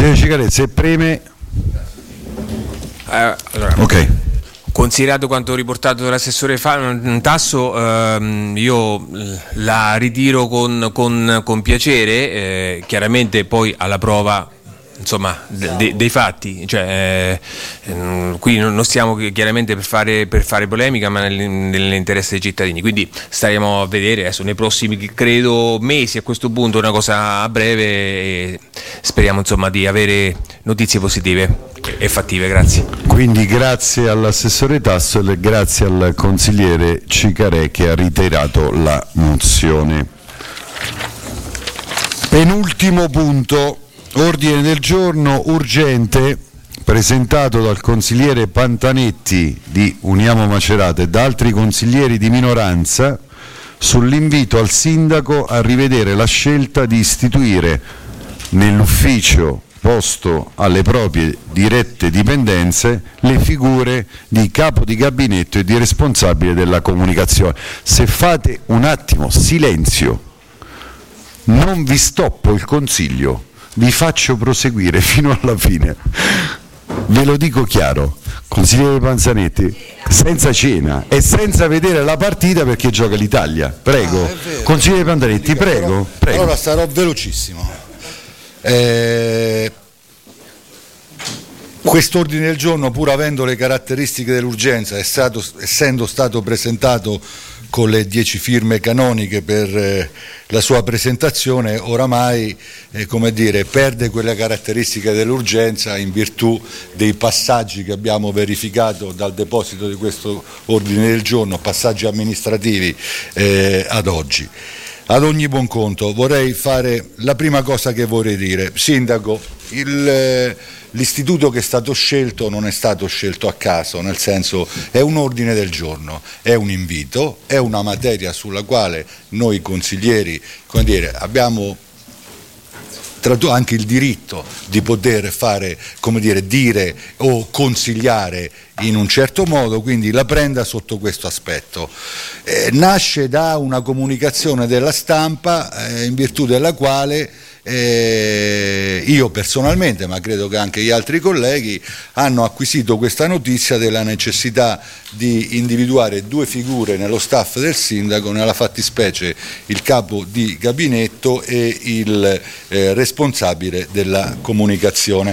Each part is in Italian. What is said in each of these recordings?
Consigliere Cicaret, se preme. Allora, Ok. Considerato quanto riportato dall'assessore Tasso, io la ritiro con piacere, chiaramente poi alla prova, insomma, dei fatti, cioè, qui non stiamo chiaramente per fare polemica, ma nell'interesse dei cittadini, quindi staremo a vedere adesso nei prossimi, credo, mesi, a questo punto una cosa a breve, e speriamo, insomma, di avere notizie positive e fattive. Grazie. Quindi grazie all'assessore Tasso e grazie al consigliere Cicaret che ha ritirato la mozione. Penultimo punto, ordine del giorno urgente presentato dal consigliere Pantanetti di Uniamo Macerata e da altri consiglieri di minoranza sull'invito al sindaco a rivedere la scelta di istituire nell'ufficio posto alle proprie dirette dipendenze le figure di capo di gabinetto e di responsabile della comunicazione. Se fate un attimo silenzio, non vi stoppo il consiglio, vi faccio proseguire fino alla fine. Ve lo dico chiaro, consigliere Panzanetti, senza cena e senza vedere la partita perché gioca l'Italia. Prego, consigliere Panzanetti, prego. Allora sarò velocissimo. Quest'ordine del giorno, pur avendo le caratteristiche dell'urgenza, essendo stato presentato con le 10 firme canoniche per la sua presentazione, oramai perde quelle caratteristiche dell'urgenza in virtù dei passaggi che abbiamo verificato dal deposito di questo ordine del giorno, passaggi amministrativi ad oggi. Ad ogni buon conto vorrei fare la prima cosa che vorrei dire. Sindaco, l'istituto che è stato scelto non è stato scelto a caso, nel senso è un ordine del giorno, è un invito, è una materia sulla quale noi consiglieri abbiamo anche il diritto di poter fare, dire o consigliare in un certo modo, quindi la prenda sotto questo aspetto. Nasce da una comunicazione della stampa in virtù della quale io personalmente, ma credo che anche gli altri colleghi, hanno acquisito questa notizia della necessità di individuare 2 figure nello staff del sindaco, nella fattispecie il capo di gabinetto e il responsabile della comunicazione.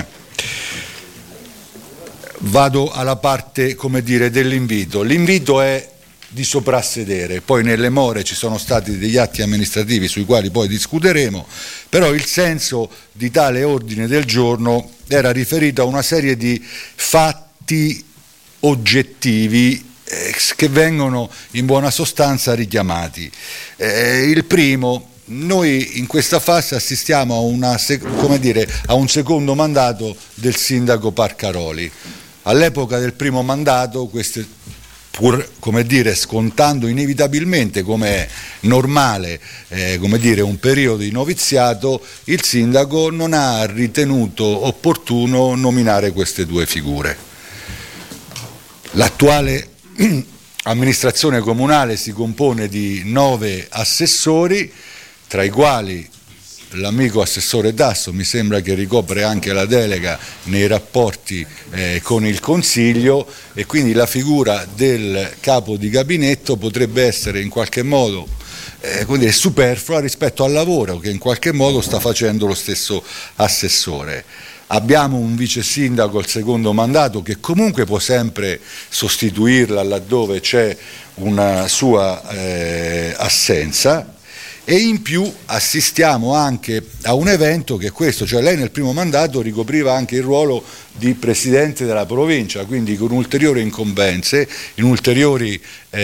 Vado alla parte, dell'invito. L'invito è di soprassedere, poi nelle more ci sono stati degli atti amministrativi sui quali poi discuteremo, però il senso di tale ordine del giorno era riferito a una serie di fatti oggettivi che vengono in buona sostanza richiamati. Il primo: noi in questa fase assistiamo a un secondo mandato del sindaco Parcaroli. All'epoca del primo mandato, pur scontando inevitabilmente, come è normale, un periodo di noviziato, il sindaco non ha ritenuto opportuno nominare queste 2 figure. L'attuale amministrazione comunale si compone di 9 assessori, tra i quali l'amico assessore Tasso mi sembra che ricopre anche la delega nei rapporti con il Consiglio, e quindi la figura del capo di gabinetto potrebbe essere in qualche modo superflua rispetto al lavoro che in qualche modo sta facendo lo stesso assessore. Abbiamo un vice sindaco al secondo mandato che comunque può sempre sostituirla laddove c'è una sua assenza. E in più assistiamo anche a un evento che è questo, cioè lei nel primo mandato ricopriva anche il ruolo di presidente della provincia, quindi con ulteriori incombenze, in ulteriori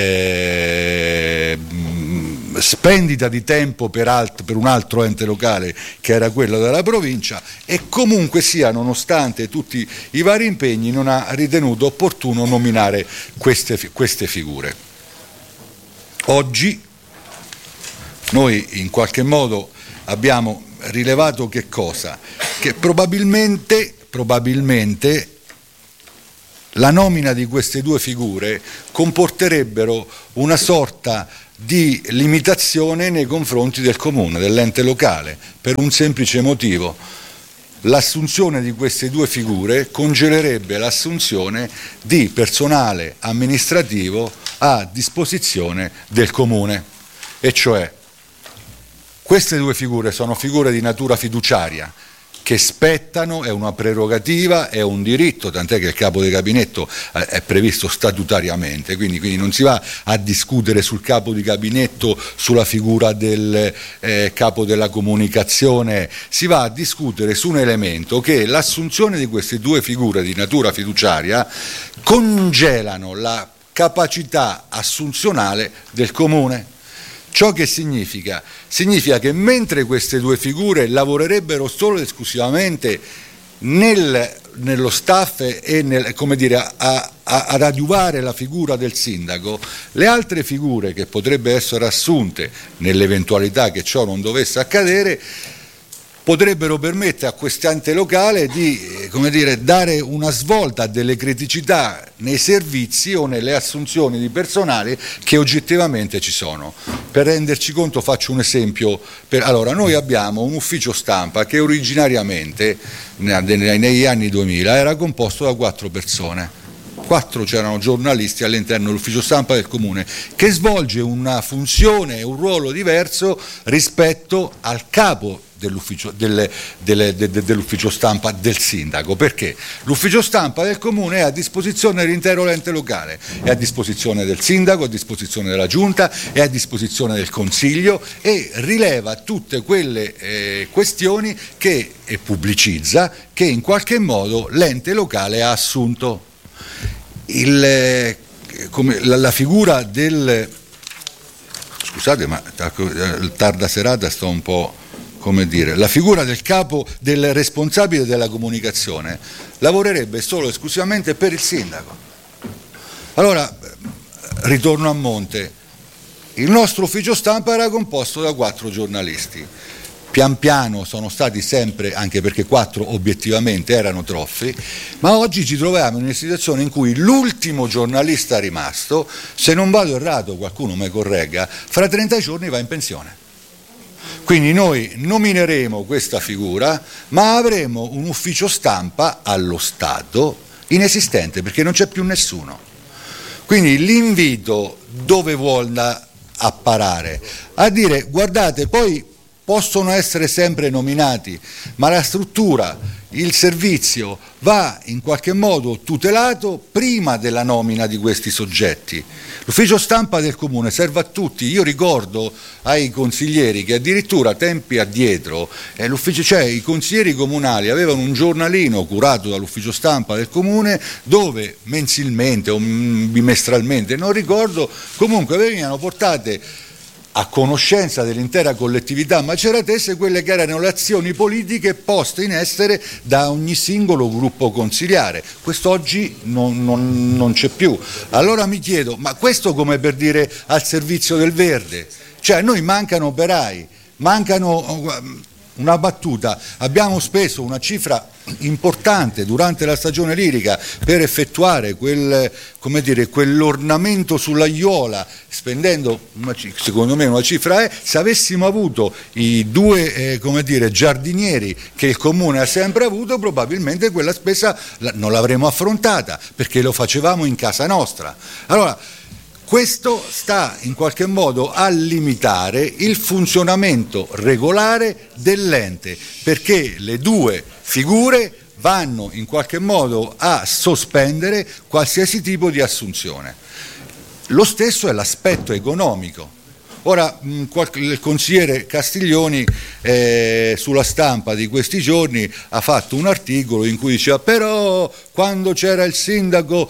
spendita di tempo per un altro ente locale che era quello della provincia, e comunque sia, nonostante tutti i vari impegni, non ha ritenuto opportuno nominare queste figure. Oggi noi in qualche modo abbiamo rilevato che cosa? Che probabilmente la nomina di queste 2 figure comporterebbero una sorta di limitazione nei confronti del comune, dell'ente locale, per un semplice motivo. l'assunzione di queste due figure congelerebbe l'assunzione di personale amministrativo a disposizione del Comune, e cioè queste due figure sono figure di natura fiduciaria che spettano, è una prerogativa, è un diritto, tant'è che il capo di gabinetto è previsto statutariamente, quindi non si va a discutere sul capo di gabinetto, sulla figura del capo della comunicazione, si va a discutere su un elemento che l'assunzione di queste due figure di natura fiduciaria congelano la capacità assunzionale del Comune. Ciò che significa? Significa che mentre queste due figure lavorerebbero solo ed esclusivamente nello staff e ad adiuvare la figura del sindaco, le altre figure che potrebbero essere assunte nell'eventualità che ciò non dovesse accadere potrebbero permettere a quest'ente locale di dare una svolta a delle criticità nei servizi o nelle assunzioni di personale che oggettivamente ci sono. Per renderci conto faccio un esempio. Allora, noi abbiamo un ufficio stampa che originariamente negli anni 2000 era composto da 4 persone. 4 c'erano giornalisti all'interno dell'ufficio stampa del Comune, che svolge una funzione e un ruolo diverso rispetto al capo dell'ufficio stampa del sindaco. Perché? L'ufficio stampa del Comune è a disposizione dell'intero ente locale, è a disposizione del sindaco, è a disposizione della giunta, è a disposizione del consiglio e rileva tutte quelle questioni e pubblicizza che in qualche modo l'ente locale ha assunto. La figura del... Scusate, ma tarda serata sto un po'... la figura del capo, del responsabile della comunicazione lavorerebbe solo e esclusivamente per il sindaco. Allora, ritorno a monte, il nostro ufficio stampa era composto da 4 giornalisti, pian piano sono stati sempre, anche perché 4 obiettivamente erano troppi, ma oggi ci troviamo in una situazione in cui l'ultimo giornalista rimasto, se non vado errato, qualcuno mi corregga, fra 30 giorni va in pensione. Quindi noi nomineremo questa figura, ma avremo un ufficio stampa allo Stato inesistente, perché non c'è più nessuno. Quindi l'invito dove vuole apparare? A dire, guardate, poi possono essere sempre nominati, ma la struttura, il servizio va in qualche modo tutelato prima della nomina di questi soggetti. L'ufficio stampa del Comune serve a tutti. Io ricordo ai consiglieri che addirittura tempi addietro i consiglieri comunali avevano un giornalino curato dall'ufficio stampa del Comune dove mensilmente o bimestralmente, non ricordo, comunque venivano portate a conoscenza dell'intera collettività maceratese quelle che erano le azioni politiche poste in essere da ogni singolo gruppo consiliare. Quest'oggi non c'è più. Allora mi chiedo, ma questo come per dire al servizio del verde? Cioè, a noi mancano operai, una battuta, abbiamo speso una cifra importante durante la stagione lirica per effettuare quell'ornamento sull'aiuola, spendendo secondo me una cifra se avessimo avuto i 2 giardinieri che il Comune ha sempre avuto, probabilmente quella spesa non l'avremmo affrontata, perché lo facevamo in casa nostra. Allora, questo sta in qualche modo a limitare il funzionamento regolare dell'ente, perché le 2 figure vanno in qualche modo a sospendere qualsiasi tipo di assunzione. Lo stesso è l'aspetto economico. Ora, il consigliere Castiglioni sulla Stampa di questi giorni ha fatto un articolo in cui diceva però quando c'era il sindaco,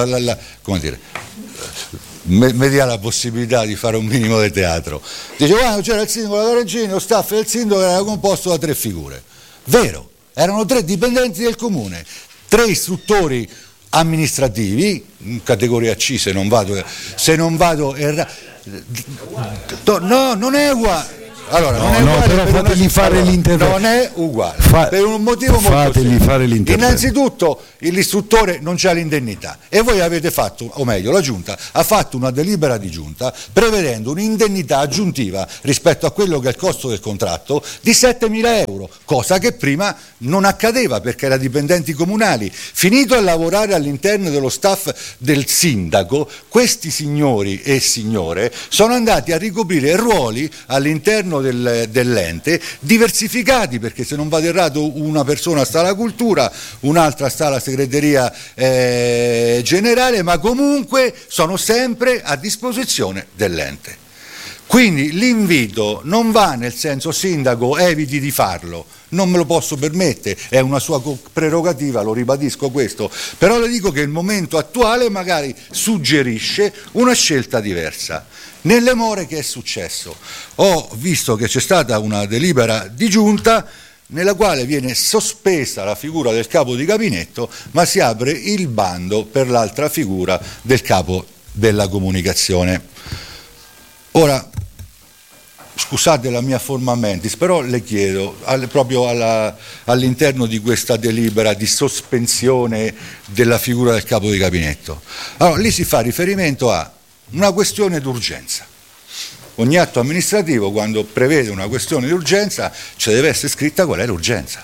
mi dia la possibilità di fare un minimo di teatro. Dice, quando c'era il sindaco della Regina, lo staff del sindaco era composto da 3 figure. Vero, erano 3 dipendenti del Comune, 3 istruttori amministrativi, categoria C se non vado no, non è uguale. Allora, non è uguale, però fategli fare l'intervento. Non è uguale, per un motivo molto fategli semplice. fare l'intervento. Innanzitutto l'istruttore non c'ha l'indennità e voi avete fatto, o meglio la Giunta ha fatto una delibera di Giunta prevedendo un'indennità aggiuntiva rispetto a quello che è il costo del contratto di 7.000 euro, cosa che prima non accadeva perché era dipendenti comunali. Finito a lavorare all'interno dello staff del sindaco, questi signori e signore sono andati a ricoprire ruoli all'interno dell'ente diversificati, perché se non vado errato una persona sta alla cultura, un'altra sta alla segreteria generale, ma comunque sono sempre a disposizione dell'ente. Quindi l'invito non va nel senso sindaco eviti di farlo, non me lo posso permettere, è una sua prerogativa, lo ribadisco questo, però le dico che il momento attuale magari suggerisce una scelta diversa. Nelle more che è successo? Ho visto che c'è stata una delibera di Giunta nella quale viene sospesa la figura del capo di gabinetto, ma si apre il bando per l'altra figura del capo della comunicazione. Ora, scusate la mia forma mentis, però le chiedo, proprio all'interno di questa delibera di sospensione della figura del capo di gabinetto, allora lì si fa riferimento a una questione d'urgenza. Ogni atto amministrativo, quando prevede una questione di urgenza, ci deve essere scritta qual è l'urgenza.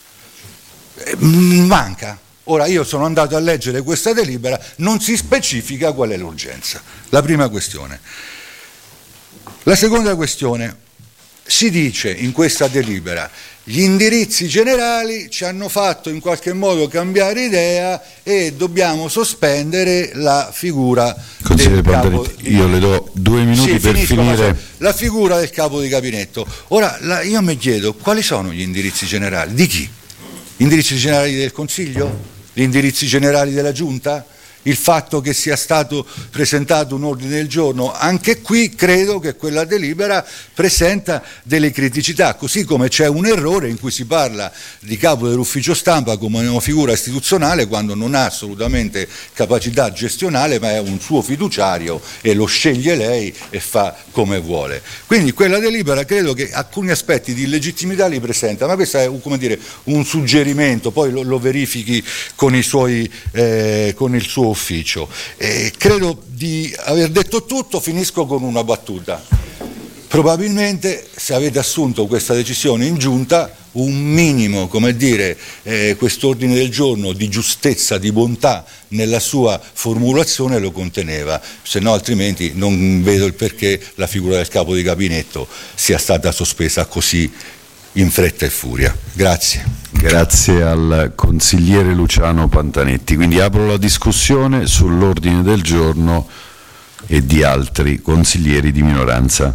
Manca. Ora io sono andato a leggere questa delibera, non si specifica qual è l'urgenza. La prima questione. La seconda questione, si dice in questa delibera, gli indirizzi generali ci hanno fatto in qualche modo cambiare idea e dobbiamo sospendere la figura del capo. Io le do 2 minuti per finire. La figura del capo di gabinetto. Ora io mi chiedo quali sono gli indirizzi generali? Di chi? Gli indirizzi generali del Consiglio? Gli indirizzi generali della Giunta? Il fatto che sia stato presentato un ordine del giorno, anche qui credo che quella delibera presenta delle criticità, così come c'è un errore in cui si parla di capo dell'ufficio stampa come una figura istituzionale quando non ha assolutamente capacità gestionale, ma è un suo fiduciario e lo sceglie lei e fa come vuole. Quindi quella delibera credo che alcuni aspetti di illegittimità li presenta, ma questo è come dire, un suggerimento, poi lo verifichi con i suoi, con il suo ufficio. Credo di aver detto tutto, finisco con una battuta. Probabilmente se avete assunto questa decisione in Giunta un minimo, come dire, quest'ordine del giorno di giustezza, di bontà nella sua formulazione lo conteneva, se no altrimenti non vedo il perché la figura del capo di gabinetto sia stata sospesa così in fretta e furia. Grazie. Grazie al consigliere Luciano Pantanetti. Quindi apro la discussione sull'ordine del giorno e di altri consiglieri di minoranza.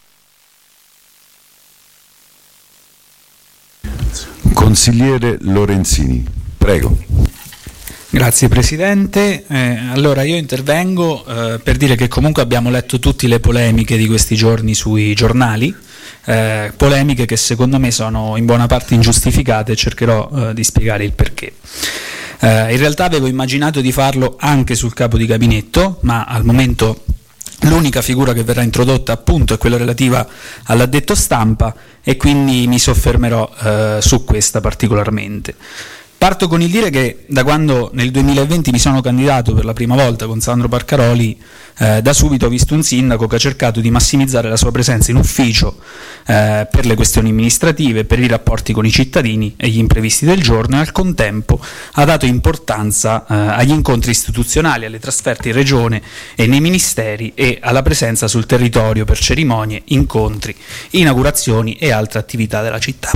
Consigliere Lorenzini, prego. Grazie Presidente, allora io intervengo per dire che comunque abbiamo letto tutte le polemiche di questi giorni sui giornali, polemiche che secondo me sono in buona parte ingiustificate e cercherò di spiegare il perché. In realtà avevo immaginato di farlo anche sul capo di gabinetto, ma al momento l'unica figura che verrà introdotta appunto è quella relativa all'addetto stampa e quindi mi soffermerò su questa particolarmente. Parto con il dire che da quando nel 2020 mi sono candidato per la prima volta con Sandro Parcaroli, da subito ho visto un sindaco che ha cercato di massimizzare la sua presenza in ufficio per le questioni amministrative, per i rapporti con i cittadini e gli imprevisti del giorno e al contempo ha dato importanza agli incontri istituzionali, alle trasferte in regione e nei ministeri e alla presenza sul territorio per cerimonie, incontri, inaugurazioni e altre attività della città.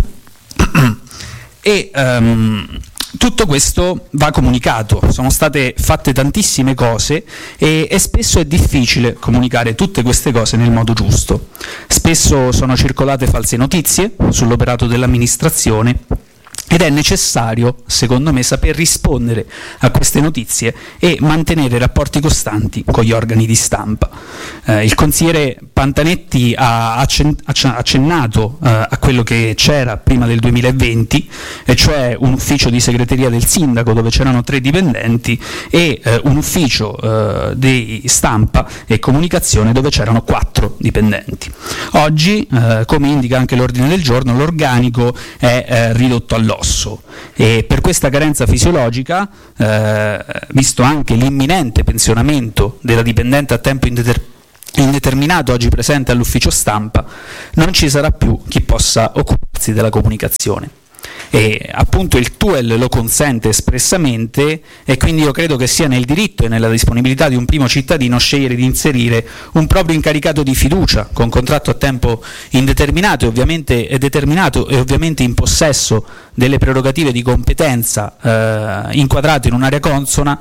E tutto questo va comunicato, sono state fatte tantissime cose e spesso è difficile comunicare tutte queste cose nel modo giusto. Spesso sono circolate false notizie sull'operato dell'amministrazione ed è necessario, secondo me, saper rispondere a queste notizie e mantenere rapporti costanti con gli organi di stampa. Il consigliere Pantanetti ha accennato a quello che c'era prima del 2020, e cioè un ufficio di segreteria del sindaco dove c'erano 3 dipendenti e un ufficio di stampa e comunicazione dove c'erano 4 dipendenti. Oggi, come indica anche l'ordine del giorno, l'organico è ridotto all'osso, e per questa carenza fisiologica, visto anche l'imminente pensionamento della dipendente a tempo indeterminato oggi presente all'ufficio stampa, non ci sarà più chi possa occuparsi della comunicazione. E appunto il TUEL lo consente espressamente, e quindi io credo che sia nel diritto e nella disponibilità di un primo cittadino scegliere di inserire un proprio incaricato di fiducia con contratto a tempo indeterminato e determinato, e ovviamente in possesso delle prerogative di competenza inquadrate in un'area consona,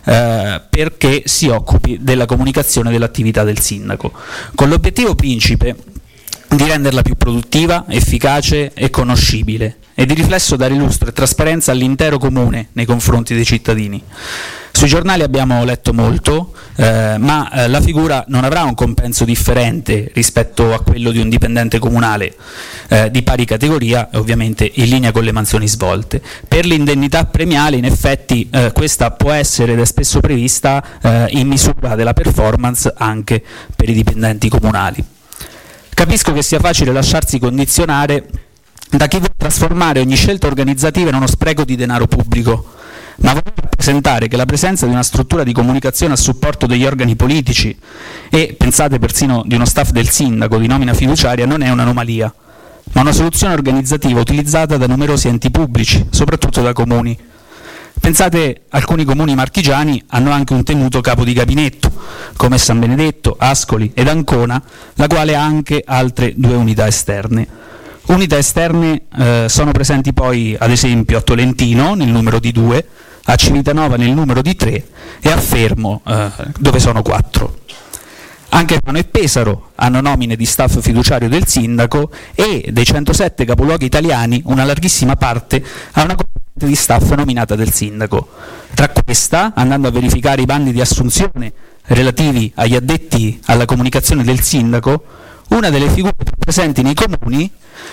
perché si occupi della comunicazione dell'attività del sindaco, con l'obiettivo principe di renderla più produttiva, efficace e conoscibile, e di riflesso dare lustro e trasparenza all'intero comune nei confronti dei cittadini. Sui giornali abbiamo letto molto, ma la figura non avrà un compenso differente rispetto a quello di un dipendente comunale di pari categoria, ovviamente in linea con le mansioni svolte. Per l'indennità premiale, in effetti, questa può essere ed è spesso prevista in misura della performance anche per i dipendenti comunali. Capisco che sia facile lasciarsi condizionare da chi vuole trasformare ogni scelta organizzativa in uno spreco di denaro pubblico, ma voglio rappresentare che la presenza di una struttura di comunicazione a supporto degli organi politici, e pensate persino di uno staff del sindaco di nomina fiduciaria, non è un'anomalia, ma una soluzione organizzativa utilizzata da numerosi enti pubblici, soprattutto da comuni. Pensate, alcuni comuni marchigiani hanno anche un tenuto capo di gabinetto, come San Benedetto, Ascoli ed Ancona, la quale ha anche altre 2 unità esterne. Unità esterne sono presenti poi, ad esempio, a Tolentino nel numero di 2, a Civitanova nel numero di 3 e a Fermo dove sono 4. Anche Fano e Pesaro hanno nomine di staff fiduciario del sindaco, e dei 107 capoluoghi italiani una larghissima parte ha una componente di staff nominata del sindaco. Tra questa, andando a verificare i bandi di assunzione relativi agli addetti alla comunicazione del sindaco, una delle figure più presenti nei comuni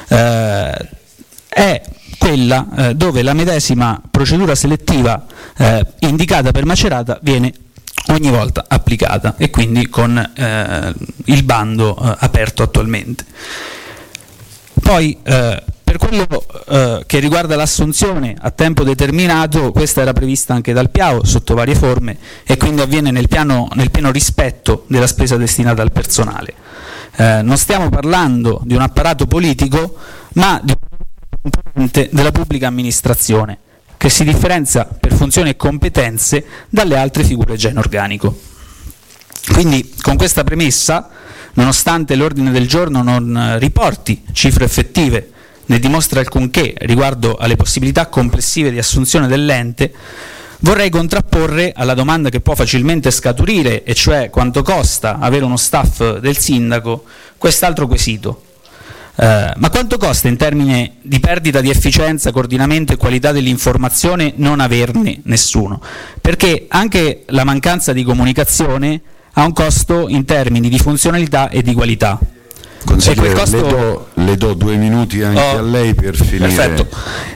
è quella dove la medesima procedura selettiva indicata per Macerata viene ogni volta applicata, e quindi con il bando aperto attualmente. Poi per quello che riguarda l'assunzione a tempo determinato, questa era prevista anche dal PIAO sotto varie forme, e quindi avviene nel pieno rispetto della spesa destinata al personale. Non stiamo parlando di un apparato politico, ma di un componente della pubblica amministrazione, che si differenzia per funzioni e competenze dalle altre figure già in organico. Quindi, con questa premessa, nonostante l'ordine del giorno non riporti cifre effettive né dimostra alcunché riguardo alle possibilità complessive di assunzione dell'ente, vorrei contrapporre alla domanda che può facilmente scaturire, e cioè quanto costa avere uno staff del sindaco, quest'altro quesito. Ma quanto costa in termini di perdita di efficienza, coordinamento e qualità dell'informazione non averne nessuno? Perché anche la mancanza di comunicazione ha un costo in termini di funzionalità e di qualità. Consigliere, costo... le do 2 minuti anche a lei per finire. Perfetto.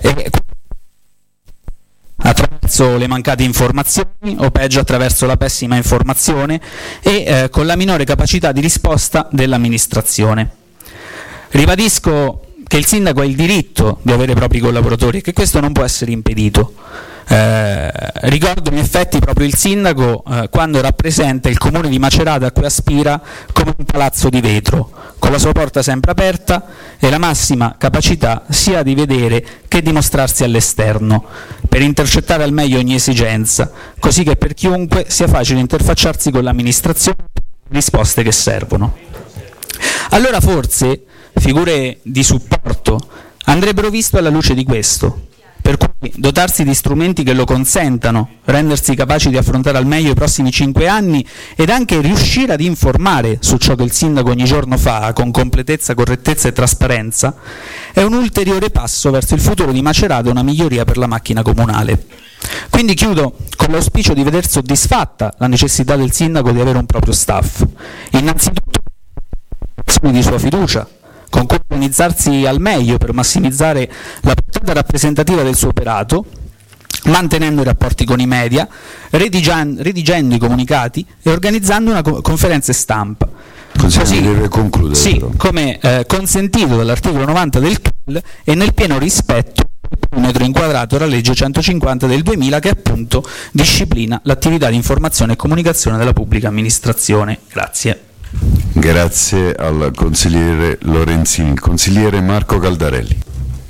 Attraverso le mancate informazioni, o peggio attraverso la pessima informazione, e con la minore capacità di risposta dell'amministrazione. Ribadisco che il sindaco ha il diritto di avere i propri collaboratori e che questo non può essere impedito. Ricordo in effetti proprio il sindaco quando rappresenta il comune di Macerata, a cui aspira come un palazzo di vetro, con la sua porta sempre aperta e la massima capacità sia di vedere che di mostrarsi all'esterno, per intercettare al meglio ogni esigenza, così che per chiunque sia facile interfacciarsi con l'amministrazione e le risposte che servono. Allora forse figure di supporto andrebbero viste alla luce di questo, per cui dotarsi di strumenti che lo consentano, rendersi capaci di affrontare al meglio i prossimi 5 anni ed anche riuscire ad informare su ciò che il sindaco ogni giorno fa con completezza, correttezza e trasparenza, è un ulteriore passo verso il futuro di Macerata e una miglioria per la macchina comunale. Quindi chiudo con l'auspicio di veder soddisfatta la necessità del sindaco di avere un proprio staff, innanzitutto di sua fiducia, con cui organizzarsi al meglio per massimizzare la portata rappresentativa del suo operato, mantenendo i rapporti con i media, redigendo i comunicati e organizzando una conferenza stampa. Così deve concludere. Sì, come consentito dall'articolo 90 del CAL e nel pieno rispetto del perimetro inquadrato dalla legge 150 del 2000, che appunto disciplina l'attività di informazione e comunicazione della pubblica amministrazione. Grazie. Grazie al consigliere Lorenzini. Il consigliere Marco Caldarelli.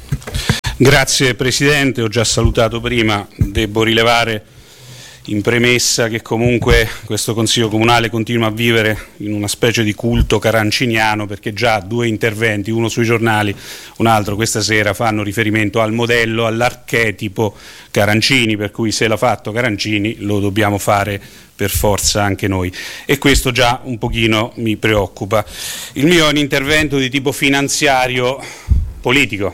Grazie Presidente, ho già salutato prima, devo rilevare in premessa che comunque questo Consiglio Comunale continua a vivere in una specie di culto caranciniano, perché già 2 interventi, uno sui giornali, un altro questa sera, fanno riferimento al modello, all'archetipo Carancini, per cui se l'ha fatto Carancini lo dobbiamo fare per forza anche noi, e questo già un pochino mi preoccupa. Il mio è un intervento di tipo finanziario politico,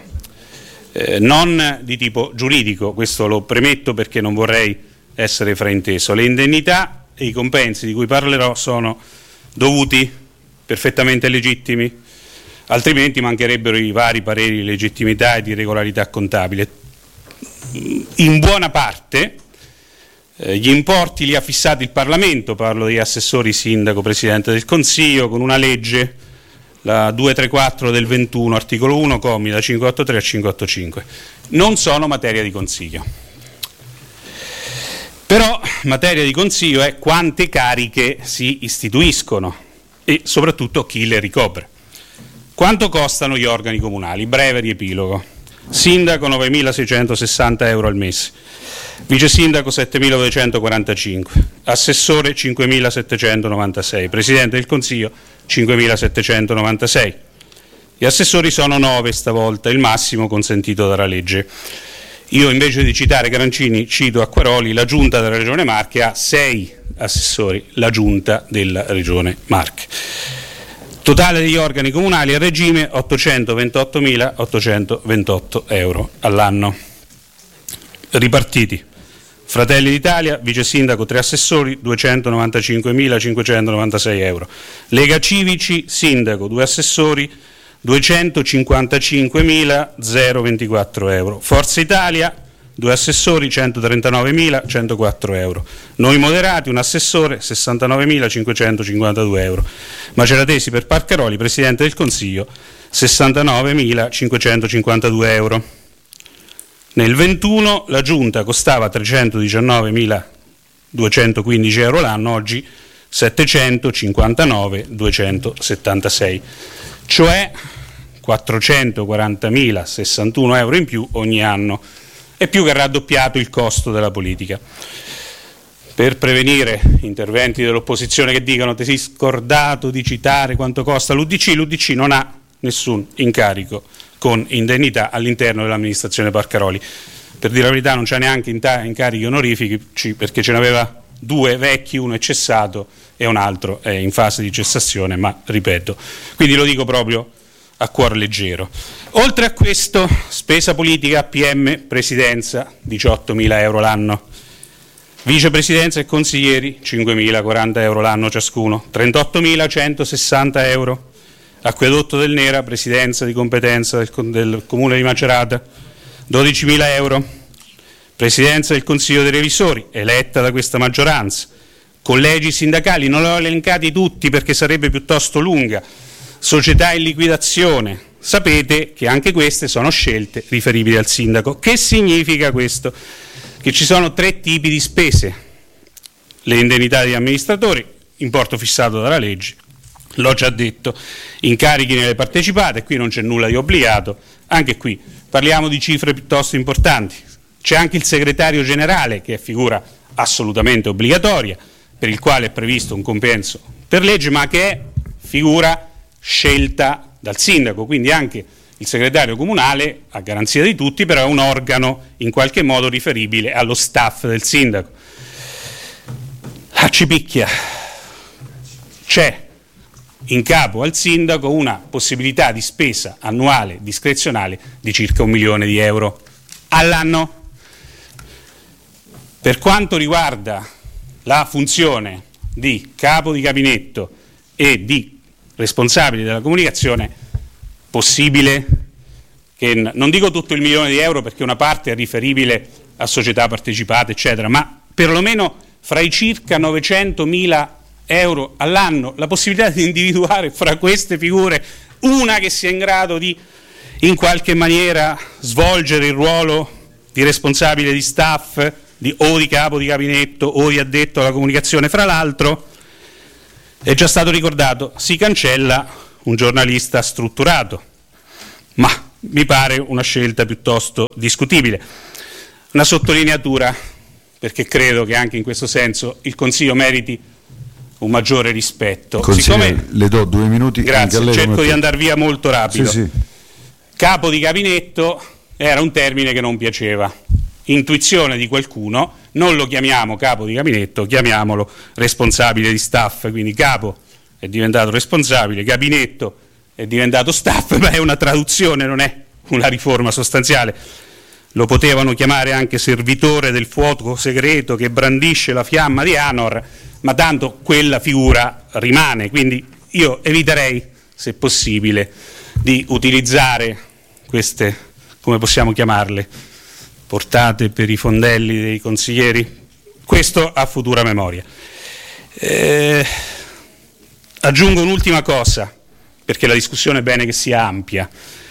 non di tipo giuridico, questo lo premetto perché non vorrei essere frainteso. Le indennità e i compensi di cui parlerò sono dovuti, perfettamente legittimi, altrimenti mancherebbero i vari pareri di legittimità e di regolarità contabile. In buona parte gli importi li ha fissati il Parlamento, parlo degli assessori, sindaco, Presidente del Consiglio, con una legge, la 234 del 21, articolo 1, commi da 583 a 585. Non sono materia di Consiglio. Però materia di Consiglio è quante cariche si istituiscono e soprattutto chi le ricopre. Quanto costano gli organi comunali? Breve riepilogo. Sindaco 9.660 euro al mese, vice sindaco 7.245, assessore 5.796, Presidente del Consiglio 5.796. Gli assessori sono 9 stavolta, il massimo consentito dalla legge. Io invece di citare Carancini cito Acquaroli, la Giunta della Regione Marche ha 6 assessori, la Giunta della Regione Marche. Totale degli organi comunali a regime 828.828 euro all'anno. Ripartiti: Fratelli d'Italia, vice sindaco 3 assessori, 295.596 euro. Lega Civici, sindaco 2 assessori, 255.024 euro. Forza Italia, 2 assessori, 139.104 euro. Noi Moderati, un assessore, 69.552 euro. Maceratesi per Parcaroli, Presidente del Consiglio, 69.552 euro. Nel 21 la Giunta costava 319.215 euro l'anno, oggi 759.276, cioè 440.061 euro in più ogni anno. È più che raddoppiato il costo della politica. Per prevenire interventi dell'opposizione che dicono ti sei scordato di citare quanto costa l'UDC non ha nessun incarico con indennità all'interno dell'amministrazione Parcaroli. Per dire la verità non c'è neanche incarichi onorifici, perché ce n'aveva 2 vecchi, uno è cessato e un altro è in fase di cessazione, ma ripeto, quindi lo dico proprio a cuor leggero. Oltre a questo, spesa politica, PM, presidenza, 18.000 euro l'anno, vicepresidenza e consiglieri, 5.040 euro l'anno ciascuno, 38.160 euro, acquedotto del Nera, presidenza di competenza del Comune di Macerata, 12.000 euro, presidenza del Consiglio dei Revisori, eletta da questa maggioranza, collegi sindacali, non li ho elencati tutti perché sarebbe piuttosto lunga, società in liquidazione. Sapete che anche queste sono scelte riferibili al sindaco. Che significa questo? Che ci sono 3 tipi di spese: le indennità degli amministratori, importo fissato dalla legge, l'ho già detto, incarichi nelle partecipate, qui non c'è nulla di obbligato, anche qui parliamo di cifre piuttosto importanti. C'è anche il segretario generale, che è figura assolutamente obbligatoria, per il quale è previsto un compenso per legge, ma che è figura scelta dal sindaco, quindi anche il segretario comunale, a garanzia di tutti, però è un organo in qualche modo riferibile allo staff del sindaco. La Cipicchia, c'è in capo al sindaco una possibilità di spesa annuale discrezionale di circa 1 milione di euro all'anno. Per quanto riguarda la funzione di capo di gabinetto e di responsabili della comunicazione, possibile che, non dico tutto il 1 milione di euro perché una parte è riferibile a società partecipate eccetera, ma perlomeno fra i circa 900.000 euro all'anno la possibilità di individuare fra queste figure una che sia in grado di in qualche maniera svolgere il ruolo di responsabile di staff o di capo di gabinetto o di addetto alla comunicazione. Fra l'altro è già stato ricordato, si cancella un giornalista strutturato, ma mi pare una scelta piuttosto discutibile. Una sottolineatura, perché credo che anche in questo senso il Consiglio meriti un maggiore rispetto. Siccome, le do 2 minuti. Grazie, anche a lei, cerco di andare via molto rapido. Sì. Capo di gabinetto era un termine che non piaceva. Intuizione di qualcuno, non lo chiamiamo capo di gabinetto, chiamiamolo responsabile di staff, quindi capo è diventato responsabile, gabinetto è diventato staff, ma è una traduzione, non è una riforma sostanziale. Lo potevano chiamare anche servitore del fuoco segreto che brandisce la fiamma di Anor, ma tanto quella figura rimane, quindi io eviterei, se possibile, di utilizzare queste, come possiamo chiamarle, portate per i fondelli dei consiglieri, questo a futura memoria. Aggiungo un'ultima cosa, perché la discussione è bene che sia ampia.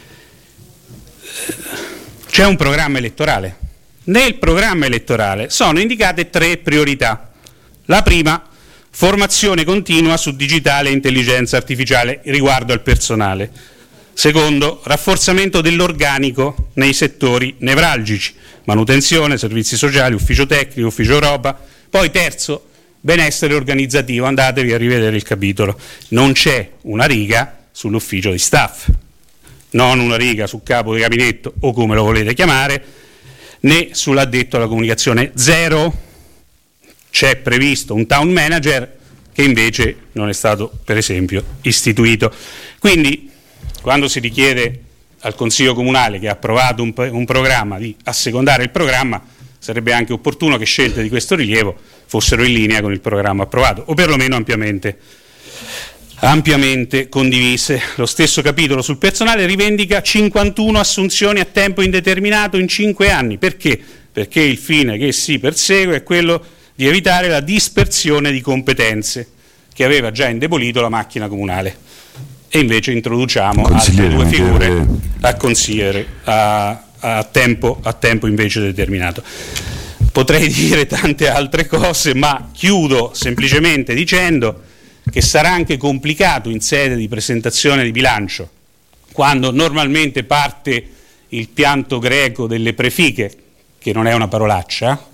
C'è un programma elettorale. Nel programma elettorale sono indicate 3 priorità. La prima, formazione continua su digitale e intelligenza artificiale riguardo al personale. Secondo, rafforzamento dell'organico nei settori nevralgici, manutenzione, servizi sociali, ufficio tecnico, ufficio Europa. Poi terzo, benessere organizzativo, andatevi a rivedere il capitolo. Non c'è una riga sull'ufficio di staff, non una riga sul capo di gabinetto o come lo volete chiamare, né sull'addetto alla comunicazione, zero. C'è previsto un town manager che invece non è stato, per esempio, istituito. Quindi, quando si richiede al Consiglio Comunale, che ha approvato un programma, di assecondare il programma, sarebbe anche opportuno che scelte di questo rilievo fossero in linea con il programma approvato, o perlomeno ampiamente condivise. Lo stesso capitolo sul personale rivendica 51 assunzioni a tempo indeterminato in 5 anni. Perché? Perché il fine che si persegue è quello di evitare la dispersione di competenze che aveva già indebolito la macchina comunale. E invece introduciamo altre 2 figure a consigliere a tempo invece determinato. Potrei dire tante altre cose, ma chiudo semplicemente dicendo che sarà anche complicato in sede di presentazione di bilancio, quando normalmente parte il pianto greco delle prefiche, che non è una parolaccia,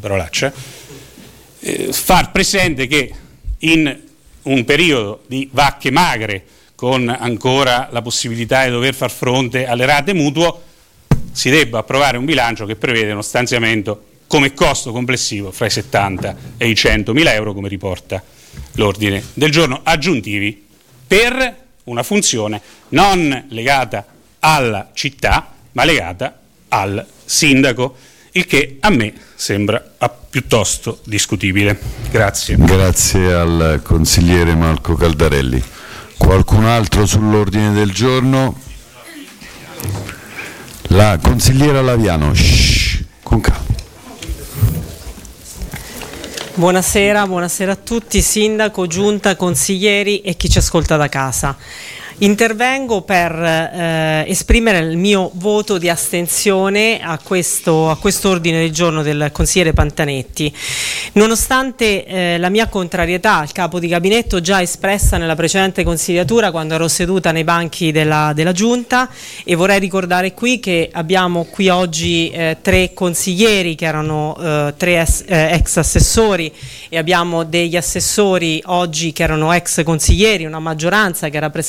far presente che in un periodo di vacche magre, con ancora la possibilità di dover far fronte alle rate mutuo, si debba approvare un bilancio che prevede uno stanziamento come costo complessivo fra i 70 e i 100.000 euro, come riporta l'ordine del giorno, aggiuntivi per una funzione non legata alla città, ma legata al sindaco, il che a me sembra piuttosto discutibile. Grazie. Grazie al consigliere Marco Caldarelli. Qualcun altro sull'ordine del giorno? La consigliera Laviano, con calma. Buonasera a tutti, sindaco, giunta, consiglieri e chi ci ascolta da casa. Intervengo per esprimere il mio voto di astensione a questo ordine del giorno del consigliere Pantanetti, nonostante la mia contrarietà al capo di gabinetto già espressa nella precedente consigliatura quando ero seduta nei banchi della Giunta, e vorrei ricordare qui che abbiamo qui oggi 3 consiglieri che erano 3 ex assessori, e abbiamo degli assessori oggi che erano ex consiglieri, una maggioranza che era presente prima,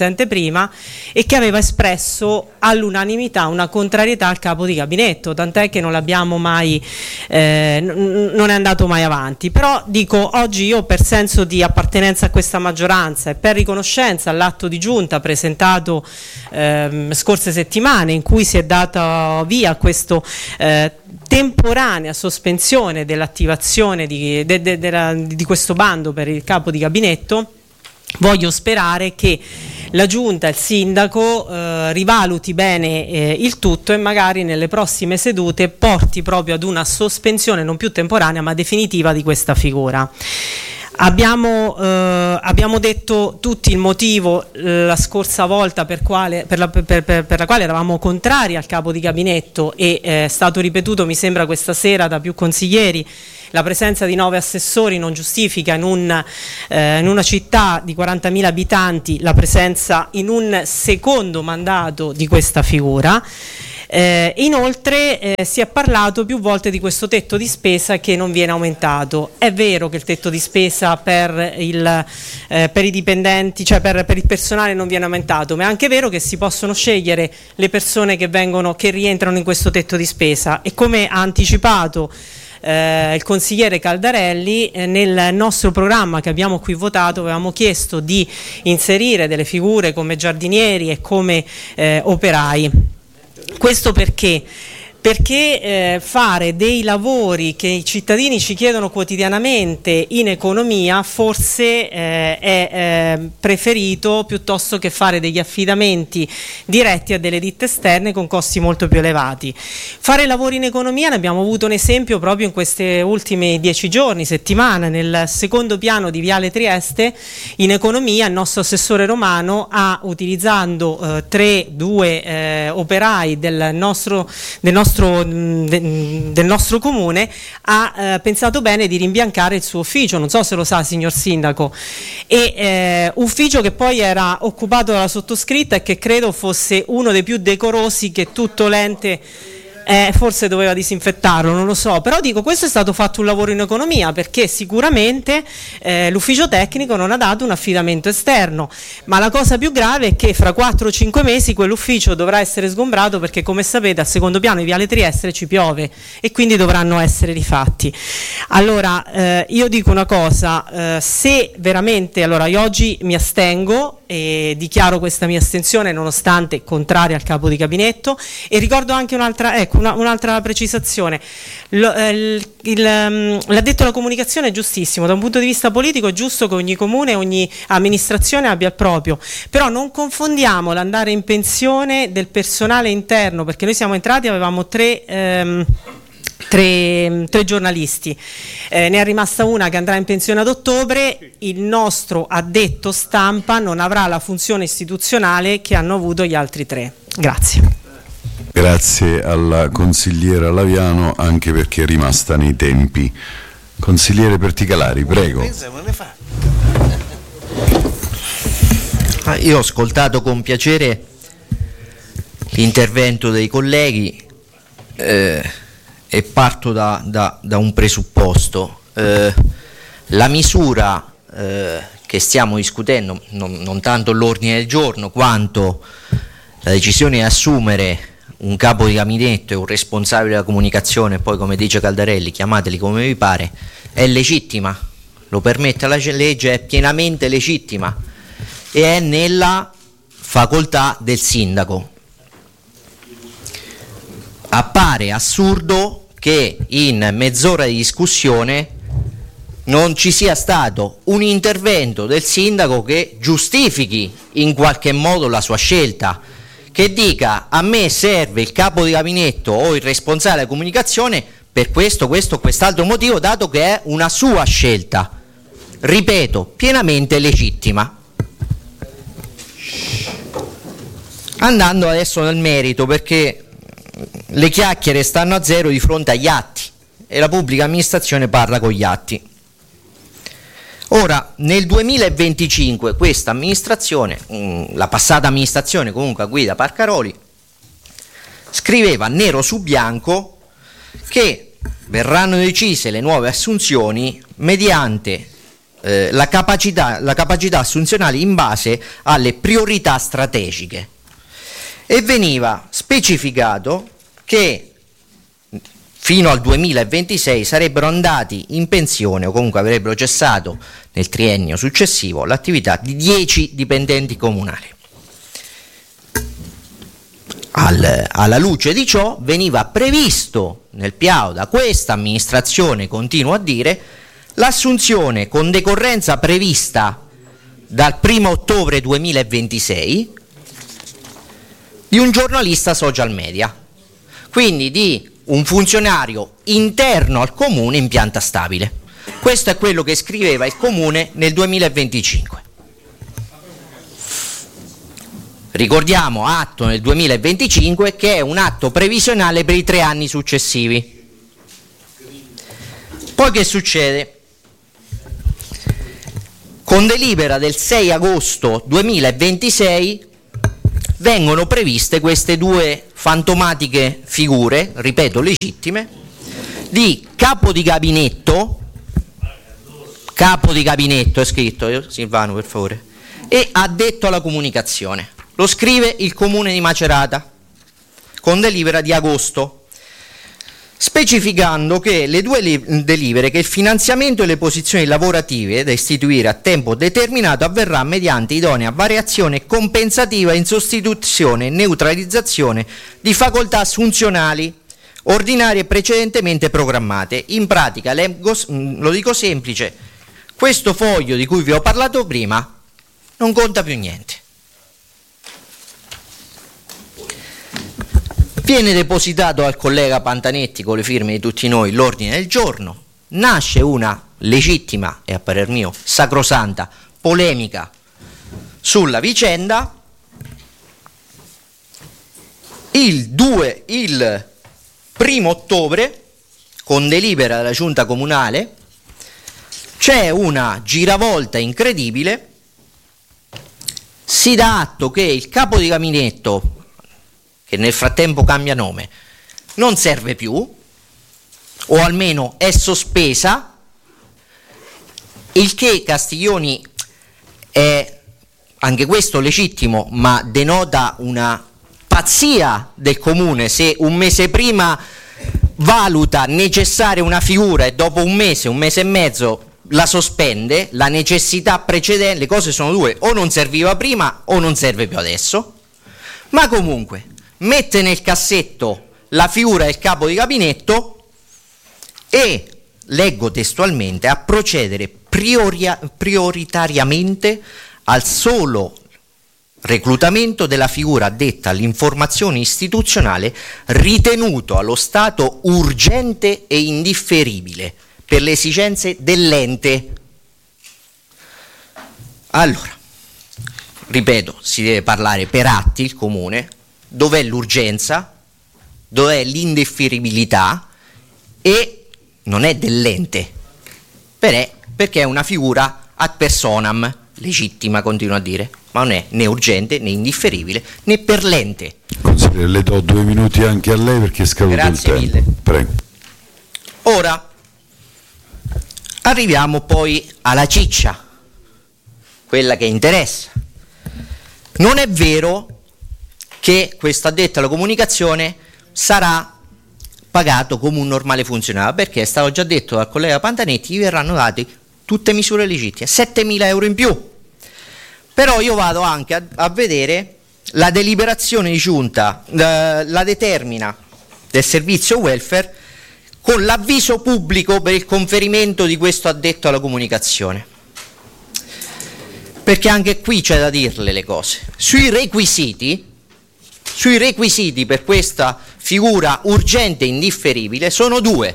prima, e che aveva espresso all'unanimità una contrarietà al capo di gabinetto, tant'è che non l'abbiamo mai non è andato mai avanti. Però dico, oggi io, per senso di appartenenza a questa maggioranza e per riconoscenza all'atto di giunta presentato scorse settimane, in cui si è data via a questo temporanea sospensione dell'attivazione di questo bando per il capo di gabinetto, voglio sperare che la Giunta e il Sindaco rivaluti bene il tutto e magari nelle prossime sedute porti proprio ad una sospensione non più temporanea ma definitiva di questa figura. Abbiamo detto tutti il motivo la scorsa volta per la quale eravamo contrari al capo di gabinetto, e è stato ripetuto, mi sembra, questa sera da più consiglieri. La presenza di 9 assessori non giustifica in una città di 40.000 abitanti la presenza in un secondo mandato di questa figura. Inoltre si è parlato più volte di questo tetto di spesa che non viene aumentato. È vero che il tetto di spesa per i dipendenti, cioè per il personale, non viene aumentato, ma è anche vero che si possono scegliere le persone che rientrano in questo tetto di spesa, e come ha anticipato il consigliere Caldarelli, nel nostro programma che abbiamo qui votato avevamo chiesto di inserire delle figure come giardinieri e come operai. Questo perché fare dei lavori che i cittadini ci chiedono quotidianamente in economia forse è preferito piuttosto che fare degli affidamenti diretti a delle ditte esterne con costi molto più elevati. Fare lavori in economia, ne abbiamo avuto un esempio proprio in queste ultime 10 giorni, settimane. Nel secondo piano di Viale Trieste, in economia, il nostro assessore Romano ha, utilizzando due operai del nostro comune, ha pensato bene di rimbiancare il suo ufficio, non so se lo sa, signor Sindaco, e ufficio che poi era occupato dalla sottoscritta e che credo fosse uno dei più decorosi che tutto l'ente forse doveva disinfettarlo, non lo so, però dico, questo è stato fatto un lavoro in economia, perché sicuramente l'ufficio tecnico non ha dato un affidamento esterno, ma la cosa più grave è che fra 4 o 5 mesi quell'ufficio dovrà essere sgombrato, perché come sapete al secondo piano di Viale Trieste ci piove e quindi dovranno essere rifatti. Allora io dico una cosa, se veramente, allora io oggi mi astengo e dichiaro questa mia astensione nonostante contraria al capo di gabinetto, e ricordo anche un'altra precisazione. L'addetto alla comunicazione è giustissimo, da un punto di vista politico è giusto che ogni comune, ogni amministrazione abbia il proprio, però non confondiamo l'andare in pensione del personale interno, perché noi siamo entrati, avevamo tre giornalisti, ne è rimasta una che andrà in pensione ad ottobre. Il nostro addetto stampa non avrà la funzione istituzionale che hanno avuto gli altri 3. Grazie. Grazie alla consigliera Laviano, anche perché è rimasta nei tempi. Consigliere Perticalari, prego. Io ho ascoltato con piacere l'intervento dei colleghi e parto da un presupposto. La misura che stiamo discutendo, non tanto l'ordine del giorno quanto la decisione di assumere un capo di gabinetto e un responsabile della comunicazione, poi come dice Caldarelli chiamateli come vi pare, è legittima, lo permette la legge, è pienamente legittima e è nella facoltà del sindaco. Appare assurdo che in mezz'ora di discussione non ci sia stato un intervento del sindaco che giustifichi in qualche modo la sua scelta, che dica: a me serve il capo di gabinetto o il responsabile della comunicazione per questo, quest'altro motivo, dato che è una sua scelta, ripeto, pienamente legittima. Andando adesso nel merito, perché le chiacchiere stanno a zero di fronte agli atti e la pubblica amministrazione parla con gli atti. Ora, nel 2025 questa amministrazione, la passata amministrazione comunque a guida Parcaroli, scriveva nero su bianco che verranno decise le nuove assunzioni mediante la capacità assunzionale in base alle priorità strategiche, e veniva specificato che fino al 2026 sarebbero andati in pensione o comunque avrebbero cessato nel triennio successivo l'attività di 10 dipendenti comunali. Alla luce di ciò veniva previsto nel piano da questa amministrazione, continuo a dire, l'assunzione con decorrenza prevista dal 1 ottobre 2026 di un giornalista social media, quindi di un funzionario interno al comune in pianta stabile. Questo è quello che scriveva il comune nel 2025. Ricordiamo, atto nel 2025, che è un atto previsionale per i 3 anni successivi. Poi che succede? Con delibera del 6 agosto 2026 vengono previste queste 2 fantomatiche figure, ripeto legittime, di capo di gabinetto è scritto, Silvano per favore, e addetto alla comunicazione. Lo scrive il comune di Macerata con delibera di agosto, specificando che le 2 delibere, che il finanziamento e le posizioni lavorative da istituire a tempo determinato avverrà mediante idonea variazione compensativa in sostituzione e neutralizzazione di facoltà funzionali ordinarie precedentemente programmate. In pratica, lo dico semplice, questo foglio di cui vi ho parlato prima non conta più niente. Viene depositato al collega Pantanetti con le firme di tutti noi l'ordine del giorno, nasce una legittima e a parer mio sacrosanta polemica sulla vicenda. Il 1 ottobre, con delibera della giunta comunale, c'è una giravolta incredibile, si dà atto che il capo di gabinetto, che nel frattempo cambia nome, non serve più, o almeno è sospesa, il che Castiglioni è anche questo legittimo, ma denota una pazzia del comune se un mese prima valuta necessaria una figura e dopo un mese e mezzo la sospende. La necessità precedente, le cose sono 2, o non serviva prima o non serve più adesso, ma comunque mette nel cassetto la figura del capo di gabinetto e, leggo testualmente, a procedere prioritariamente al solo reclutamento della figura addetta all'informazione istituzionale, ritenuto allo stato urgente e indifferibile per le esigenze dell'ente. Allora, ripeto, si deve parlare per atti il comune. Dov'è l'urgenza, dov'è l'indifferibilità, e non è dell'ente, perché è una figura ad personam, legittima, continuo a dire, ma non è né urgente né indifferibile né per l'ente. Consigliere, le do 2 minuti anche a lei perché è scaduto il tempo. Grazie mille. Prego. Ora arriviamo poi alla ciccia, quella che interessa. Non è vero che questo addetto alla comunicazione sarà pagato come un normale funzionario, perché è stato già detto dal collega Pantanetti, gli verranno date tutte misure legittime, 7.000 euro in più. Però io vado anche a vedere la deliberazione di giunta, la determina del servizio welfare con l'avviso pubblico per il conferimento di questo addetto alla comunicazione, perché anche qui c'è da dirle le cose. Sui requisiti per questa figura urgente e indifferibile sono 2: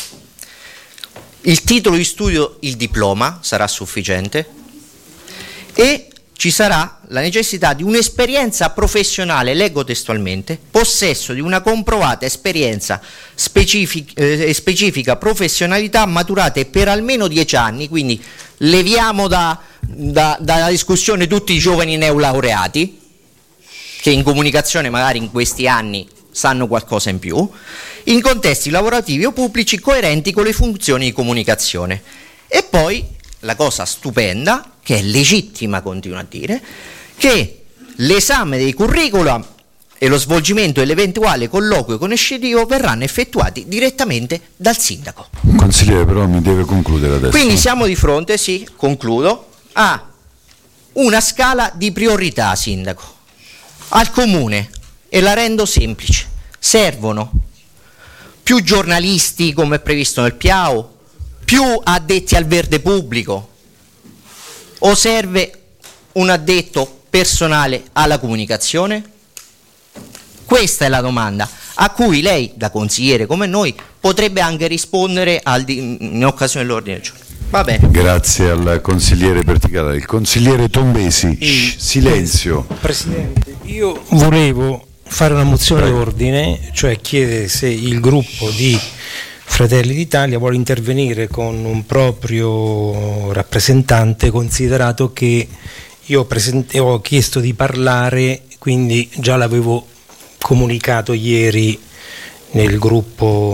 il titolo di studio, il diploma sarà sufficiente, e ci sarà la necessità di un'esperienza professionale, leggo testualmente, possesso di una comprovata esperienza specifica professionalità maturate per almeno 10 anni, quindi leviamo dalla discussione tutti i giovani neolaureati che in comunicazione magari in questi anni sanno qualcosa in più, in contesti lavorativi o pubblici coerenti con le funzioni di comunicazione. E poi la cosa stupenda, che è legittima, continuo a dire, che l'esame dei curricula e lo svolgimento dell'eventuale colloquio conoscitivo verranno effettuati direttamente dal sindaco. Consigliere, però mi deve concludere adesso. Quindi siamo di fronte, sì, concludo, a una scala di priorità, sindaco, al comune, e la rendo semplice: servono più giornalisti come è previsto nel PIAO, più addetti al verde pubblico, o serve un addetto personale alla comunicazione? Questa è la domanda a cui lei, da consigliere come noi, potrebbe anche rispondere in occasione dell'ordine del giorno. Va bene. Grazie al consigliere Perticata. Il consigliere Tombesi, silenzio. Presidente, io volevo fare una mozione d'ordine, cioè chiedere se il gruppo di Fratelli d'Italia vuole intervenire con un proprio rappresentante, considerato che io ho chiesto di parlare, quindi già l'avevo comunicato ieri nel gruppo